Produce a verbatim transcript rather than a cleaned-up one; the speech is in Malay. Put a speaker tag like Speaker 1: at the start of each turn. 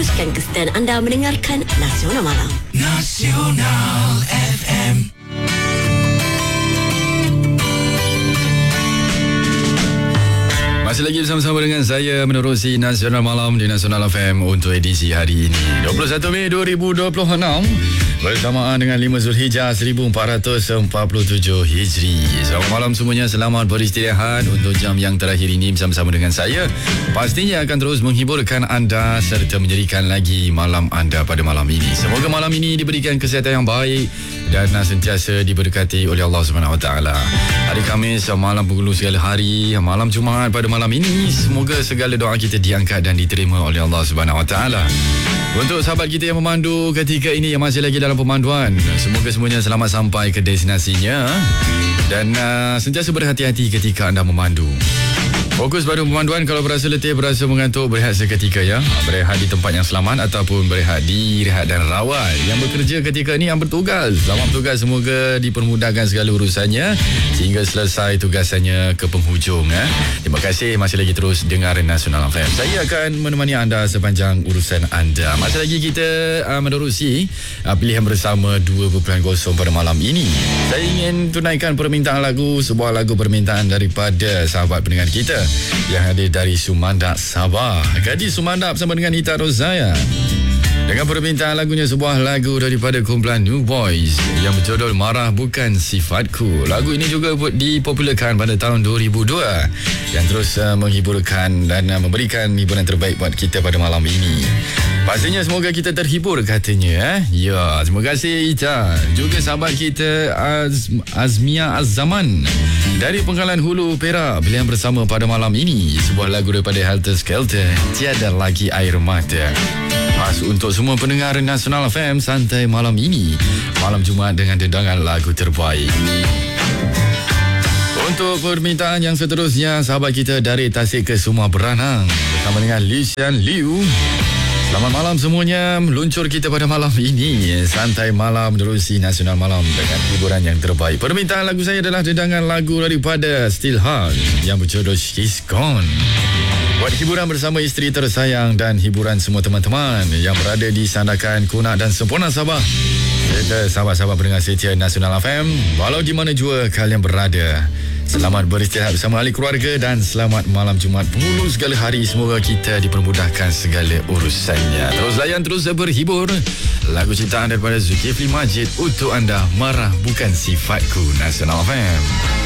Speaker 1: teruskan ke stand anda mendengarkan Nasional Malam.
Speaker 2: Nasional F M.
Speaker 3: Masih lagi bersama-sama dengan saya menerusi Nasional Malam di Nasional F M untuk edisi hari ini dua puluh satu Mei dua ribu dua puluh enam bersamaan dengan lima Zulhijjah seribu empat ratus empat puluh tujuh Hijri. Selamat malam semuanya, selamat beristirahat untuk jam yang terakhir ini bersama-sama dengan saya. Pastinya akan terus menghiburkan anda serta menjadikan lagi malam anda pada malam ini. Semoga malam ini diberikan kesihatan yang baik dan sentiasa diberkati oleh Allah Subhanahu Wa Taala. Hari Khamis, malam penghulu segala hari, malam Jumaat pada malam ini, semoga segala doa kita diangkat dan diterima oleh Allah Subhanahu Wa Taala. Untuk sahabat kita yang memandu ketika ini, yang masih lagi dalam pemanduan, semoga semuanya selamat sampai ke destinasinya dan uh, sentiasa berhati-hati ketika anda memandu. Fokus pada pemanduan. Kalau berasa letih, berasa mengantuk, berehat seketika ya. Berehat di tempat yang selamat ataupun berehat di rehat dan rawat. Yang bekerja ketika ini, yang bertugas, selamat bertugas, semoga dipermudahkan segala urusannya sehingga selesai tugasannya ke penghujung ya. Terima kasih masih lagi terus dengar Nasional F M. Saya akan menemani anda sepanjang urusan anda. Masih lagi kita uh, menerusi uh, pilihan bersama dua titik kosong pada malam ini. Saya ingin tunaikan permintaan lagu, sebuah lagu permintaan daripada sahabat pendengar kita yang hadir dari Sumandak, Sabah. Gadis Sumandak bersama dengan Ita Rozaya dengan permintaan lagunya, sebuah lagu daripada kumpulan New Boys yang berjudul Marah Bukan Sifatku. Lagu ini juga dipopularkan pada tahun dua ribu dua yang terus uh, menghiburkan dan uh, memberikan hiburan terbaik buat kita pada malam ini. Pastinya semoga kita terhibur katanya eh? Ya, terima kasih Ita. Juga sahabat kita Az, Azmia Az-Zaman dari Penggalan Hulu, Perak, pilihan bersama pada malam ini, sebuah lagu daripada Helter Skelter, Tiada Lagi Air Mata. Khas untuk semua pendengar Nasional F M santai malam ini, malam Jumaat dengan dendangan lagu terbaik. Untuk permintaan yang seterusnya, sahabat kita dari Tasik ke Sumah Beranang bersama dengan Lisian Liu. Selamat malam semuanya, meluncur kita pada malam ini, santai malam menerusi Nasional Malam dengan hiburan yang terbaik. Permintaan lagu saya adalah dendangan lagu daripada Still Heart yang berjudul She's Gone. Buat hiburan bersama isteri tersayang dan hiburan semua teman-teman yang berada di Sandakan, Kunak dan Semporna Sabah, serta sahabat-sahabat pendengar setia Nasional F M walau di mana jua kalian berada. Selamat beristirahat bersama ahli keluarga dan selamat malam Jumaat penghulu segala hari. Semoga kita dipermudahkan segala urusannya. Terus layan, terus berhibur. Lagu ciptaan daripada Zulkifli Majid untuk anda, Marah Bukan Sifatku, Nasional F M.